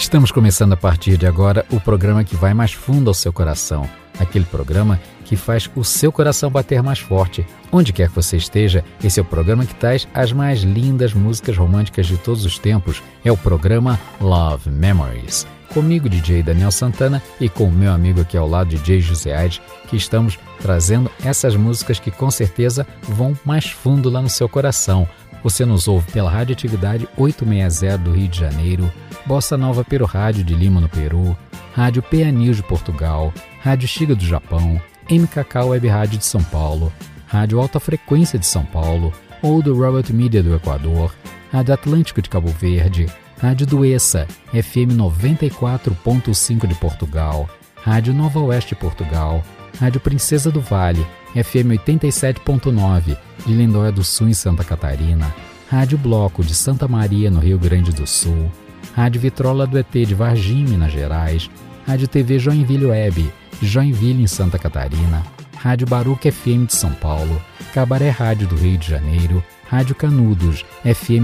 Estamos começando a partir de agora o programa que vai mais fundo ao seu coração. Aquele programa que faz o seu coração bater mais forte. Onde quer que você esteja, esse é o programa que traz as mais lindas músicas românticas de todos os tempos. É o programa Love Memories. Comigo, DJ Daniel Santana, e com o meu amigo aqui ao lado, DJ José Aires, que estamos trazendo essas músicas que com certeza vão mais fundo lá no seu coração. Você nos ouve pela Radioatividade 860 do Rio de Janeiro, Bossa Nova Peru Rádio de Lima, no Peru, Rádio PA News de Portugal, Rádio Xiga do Japão, MKK Web Rádio de São Paulo, Rádio Alta Frequência de São Paulo, ou do Robert Media do Equador, Rádio Atlântico de Cabo Verde, Rádio Duessa, FM 94.5 de Portugal, Rádio Nova Oeste de Portugal, Rádio Princesa do Vale, FM 87.9 de Lindóia do Sul em Santa Catarina, Rádio Bloco de Santa Maria no Rio Grande do Sul, Rádio Vitrola do ET de Varginha, Minas Gerais, Rádio TV Joinville Web de Joinville em Santa Catarina, Rádio Baruch FM de São Paulo, Cabaré Rádio do Rio de Janeiro, Rádio Canudos, FM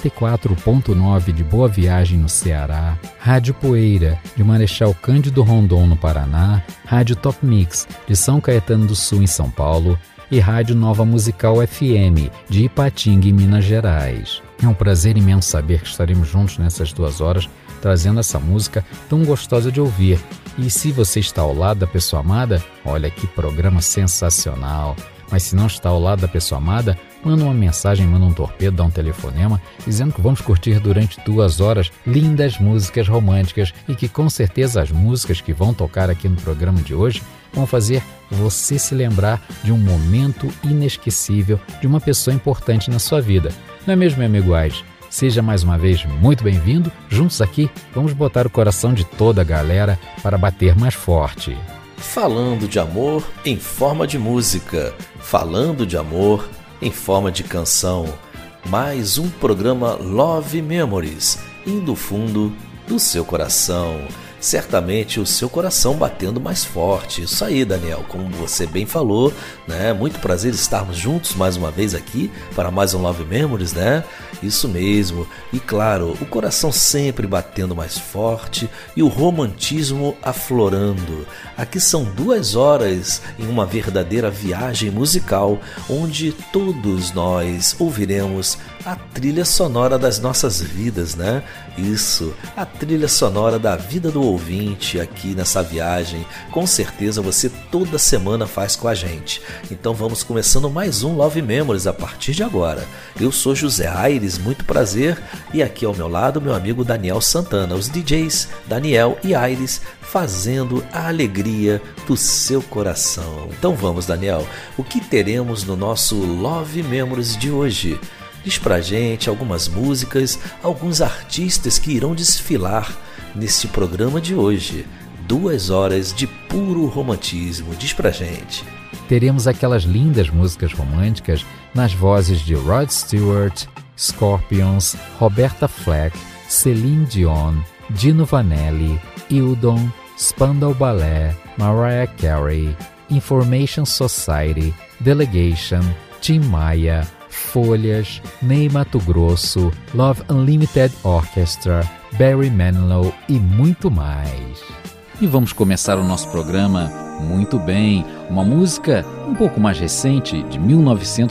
104.9 de Boa Viagem no Ceará, Rádio Poeira de Marechal Cândido Rondon no Paraná, Rádio Top Mix de São Caetano do Sul em São Paulo e Rádio Nova Musical FM de Ipatinga em Minas Gerais. É um prazer imenso saber que estaremos juntos nessas 2 horas trazendo essa música tão gostosa de ouvir. E se você está ao lado da pessoa amada, olha que programa sensacional. Mas se não está ao lado da pessoa amada, manda uma mensagem, manda um torpedo, dá um telefonema, dizendo que vamos curtir durante 2 horas lindas músicas românticas e que com certeza as músicas que vão tocar aqui no programa de hoje vão fazer você se lembrar de um momento inesquecível de uma pessoa importante na sua vida. Não é mesmo, meu amigo Aires? Seja mais uma vez muito bem-vindo. Juntos aqui, vamos botar o coração de toda a galera para bater mais forte. Falando de amor em forma de música, falando de amor em forma de canção. Mais um programa Love Memories, indo fundo do seu coração. Certamente o seu coração batendo mais forte. Isso aí, Daniel, como você bem falou, né? Muito prazer estarmos juntos mais uma vez aqui para mais um Love Memories, né? Isso mesmo. E claro, o coração sempre batendo mais forte e o romantismo aflorando. Aqui são 2 horas em uma verdadeira viagem musical, onde todos nós ouviremos a trilha sonora das nossas vidas, né? Isso, a trilha sonora da vida do ouvinte aqui nessa viagem. Com certeza você toda semana faz com a gente. Então vamos começando mais um Love Memories a partir de agora. Eu sou José Aires, muito prazer. E aqui ao meu lado meu amigo Daniel Santana. Os DJs Daniel e Aires fazendo a alegria do seu coração. Então vamos, Daniel, o que teremos no nosso Love Memories de hoje? Diz pra gente algumas músicas, alguns artistas que irão desfilar nesse programa de hoje. 2 horas de puro romantismo. Diz pra gente. Teremos aquelas lindas músicas românticas nas vozes de Rod Stewart, Scorpions, Roberta Fleck, Celine Dion, Dino Vanelli, Hildon, Spandau Ballet, Mariah Carey, Information Society, Delegation, Tim Maia, Folhas, Ney Matogrosso, Love Unlimited Orchestra, Barry Manilow e muito mais. E vamos começar o nosso programa muito bem. Uma música um pouco mais recente, de 1900